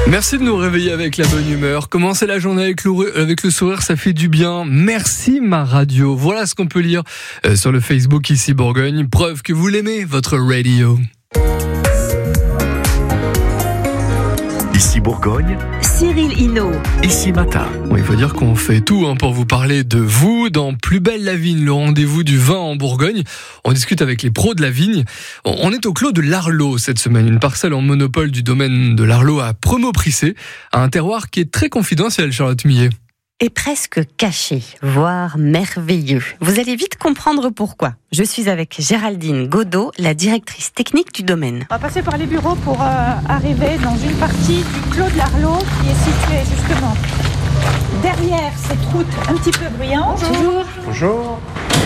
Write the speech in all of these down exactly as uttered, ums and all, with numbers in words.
Merci de nous réveiller avec la bonne humeur. Commencer la journée avec le, avec le sourire, ça fait du bien. Merci ma radio. Voilà ce qu'on peut lire euh, sur le Facebook Ici Bourgogne. Preuve que vous l'aimez, votre radio. Ici Bourgogne, Cyril Hinault. Ici Matin. Bon, il faut dire qu'on fait tout hein, pour vous parler de vous dans Plus belle la vigne, le rendez-vous du vin en Bourgogne. On discute avec les pros de la vigne. On est au clos de l'Arlot cette semaine, une parcelle en monopole du domaine de l'Arlot à Promauprissé, un terroir qui est très confidentiel, Charlotte Millet. Et presque caché, voire merveilleux. Vous allez vite comprendre pourquoi. Je suis avec Géraldine Godot, la directrice technique du domaine. On va passer par les bureaux pour euh, arriver dans une partie du clos de l'Arlot qui est située justement derrière cette route un petit peu bruyante. Bonjour. Bonjour.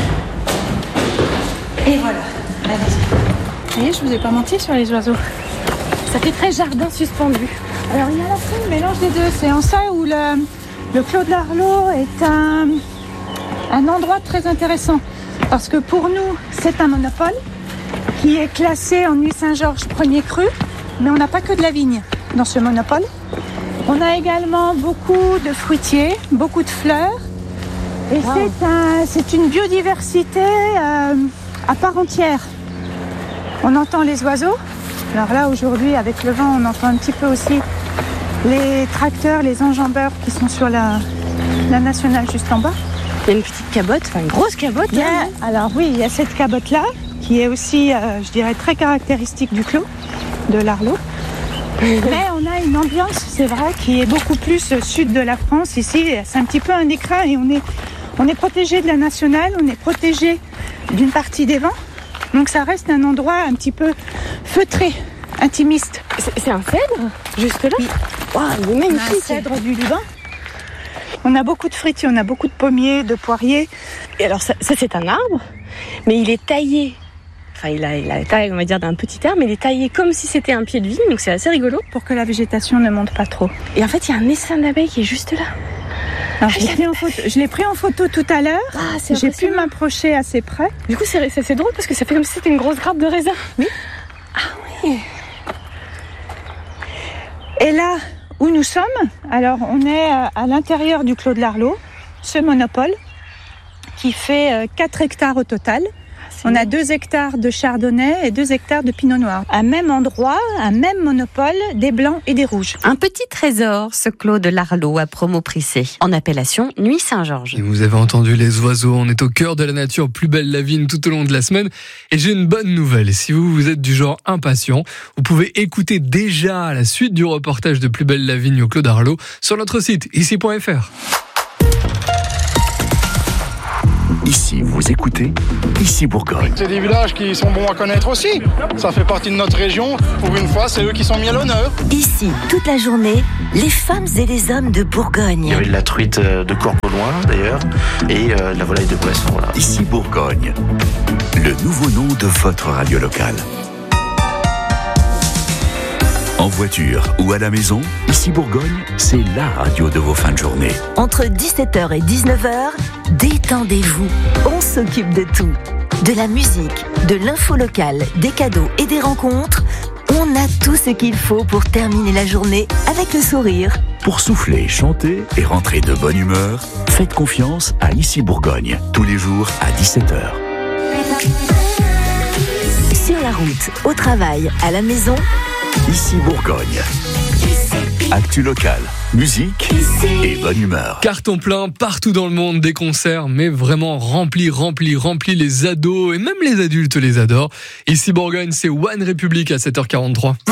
Et voilà, allez-y. Vous voyez, je vous ai pas menti sur les oiseaux. Ça fait très jardin suspendu. Alors il y a à la fois le mélange des deux. C'est en ça où le... Le Clos de l'Arlot est un, un endroit très intéressant parce que pour nous, c'est un monopole qui est classé en Nuits Saint-Georges premier cru, mais on n'a pas que de la vigne dans ce monopole. On a également beaucoup de fruitiers, beaucoup de fleurs et wow. c'est, un, c'est une biodiversité euh, à part entière. On entend les oiseaux. Alors là, aujourd'hui, avec le vent, on entend un petit peu aussi les tracteurs, les enjambeurs qui sont sur la, la nationale juste en bas. Il y a une petite cabote, enfin une grosse cabote. Il y a, alors oui, il y a cette cabote-là qui est aussi, euh, je dirais, très caractéristique du clos de l'Arlot. Mais on a une ambiance, c'est vrai, qui est beaucoup plus sud de la France. Ici, c'est un petit peu un écrin et on est, on est protégé de la nationale, on est protégé d'une partie des vents. Donc ça reste un endroit un petit peu feutré, intimiste. C'est, c'est un cèdre, juste là. Oui. Wow, il est magnifique. Un cèdre du Liban. On a beaucoup de fruitiers, on a beaucoup de pommiers, de poiriers. Et alors ça, ça c'est un arbre, mais il est taillé. Enfin, il a, il a la taille, on va dire, d'un petit arbre, mais il est taillé comme si c'était un pied de vigne, donc c'est assez rigolo. Pour que la végétation ne monte pas trop. Et en fait, il y a un essaim d'abeilles qui est juste là. Alors, je, l'ai pris en photo, je l'ai pris en photo tout à l'heure. Ah, c'est J'ai pu m'approcher assez près. Du coup, c'est, c'est, c'est drôle parce que ça fait comme si c'était une grosse grappe de raisin. Oui. Ah oui. Et là où nous sommes, alors on est à l'intérieur du Clos de l'Arlot, ce monopole qui fait quatre hectares au total. On a deux hectares de chardonnay et deux hectares de pinot noir. À même endroit, un même monopole, des blancs et des rouges. Un petit trésor, ce Clos de l'Arlot à Promauprissé, en appellation Nuits Saint-Georges. Et vous avez entendu les oiseaux, on est au cœur de la nature, plus belle la vigne tout au long de la semaine. Et j'ai une bonne nouvelle, si vous, vous êtes du genre impatient, vous pouvez écouter déjà la suite du reportage de Plus belle la vigne au Clos d'Arlot sur notre site, ici point f r. Ici, vous écoutez Ici Bourgogne. C'est des villages qui sont bons à connaître aussi. Ça fait partie de notre région. Pour une fois, c'est eux qui sont mis à l'honneur. Ici, toute la journée, les femmes et les hommes de Bourgogne. Il y avait de la truite de Corbeau-Loin, d'ailleurs, et euh, de la volaille de Poisson. Voilà. Ici Bourgogne, le nouveau nom de votre radio locale. En voiture ou à la maison, Ici Bourgogne, c'est la radio de vos fins de journée. Entre dix-sept heures et dix-neuf heures, détendez-vous. On s'occupe de tout. De la musique, de l'info locale, des cadeaux et des rencontres. On a tout ce qu'il faut pour terminer la journée avec le sourire. Pour souffler, chanter et rentrer de bonne humeur, faites confiance à Ici Bourgogne, tous les jours à dix-sept heures. Sur la route, au travail, à la maison, Ici Bourgogne. Actu locale, musique et bonne humeur. Carton plein partout dans le monde, des concerts, mais vraiment remplis, remplis, remplis. Les ados et même les adultes les adorent. Ici Bourgogne, c'est One Republic à sept heures quarante-trois.